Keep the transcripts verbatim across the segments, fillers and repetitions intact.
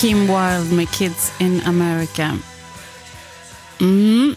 Kim Wilde med Kids in America. Mm.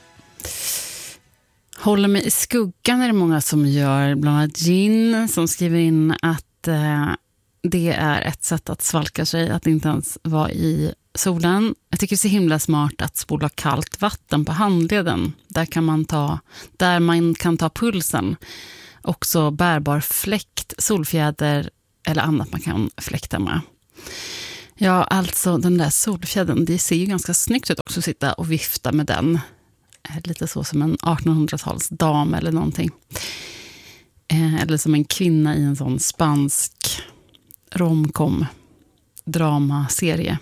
Håller mig i skuggan är det många som gör. Bland annat Gin som skriver in att eh, det är ett sätt att svalka sig, att inte ens vara i solen. Jag tycker det är så himla smart att spola kallt vatten på handleden. Där, kan man ta, där man kan ta pulsen. Också bärbar fläkt, solfjäder eller annat man kan fläkta med. Ja, alltså den där solfjädern, det ser ju ganska snyggt ut också att sitta och vifta med den. Lite så som en artonhundratals dam eller någonting. Eh, eller som en kvinna i en sån spansk romcom dramaserie.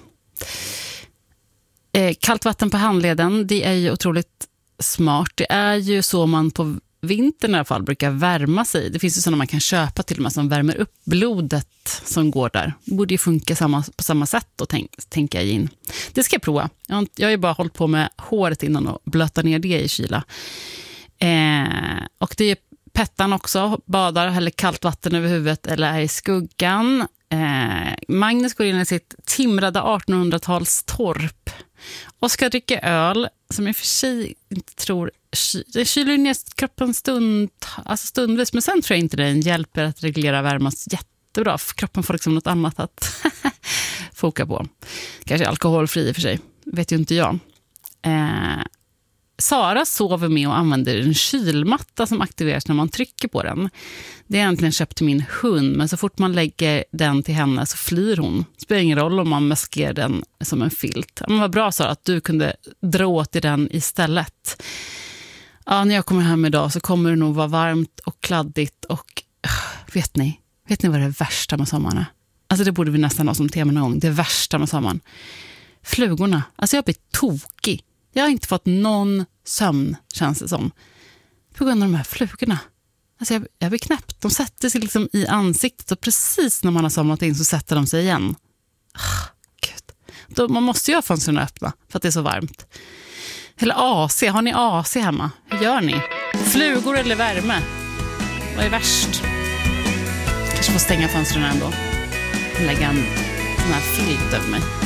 Eh, kallt vatten på handleden, det är ju otroligt smart. Det är ju så man på vintern i alla fall brukar värma sig. Det finns ju sådana man kan köpa till och med som värmer upp blodet som går där. Det borde ju funka samma, på samma sätt då, tänk, tänker jag in. Det ska jag prova. Jag har, jag har ju bara hållit på med håret innan och blöta ner det i kyla. Eh, och det är pettan också. Badar eller kallt vatten över huvudet eller är i skuggan. Eh, Magnus går in i sitt timrade artonhundratals torp och ska dricka öl som i och för sig inte tror det kyler ner kroppen stund, alltså stundvis, men sen tror jag inte det hjälper att reglera värmen jättebra, för kroppen får liksom något annat att foka på. Kanske alkoholfri i och för sig, vet ju inte jag. Eh, Sara sover med och använder en kylmatta som aktiveras när man trycker på den. Det är egentligen köpt till min hund, men så fort man lägger den till henne så flyr hon. Det spelar ingen roll om man maskerar den som en filt. Men vad bra, Sara, att du kunde dra åt i den istället. Ja, när jag kommer hem idag så kommer det nog vara varmt och kladdigt och vet ni, vet ni vad det värsta med sommaren är? Alltså det borde vi nästan ha som tema någon gång. Det värsta med sommaren. Flugorna. Alltså jag blir tokig. Jag har inte fått någon sömn, känns det som. På grund av de här flugorna. Alltså jag, jag blir knäppt. De sätter sig liksom i ansiktet och precis när man har somnat in så sätter de sig igen. Oh, Gud. Då, man måste ju ha fönstren öppna för att det är så varmt. Eller A C. Har ni A C hemma? Hur gör ni? Flugor eller värme? Vad är värst? Kanske får stänga fönstren ändå. Lägga en sån här filt över mig.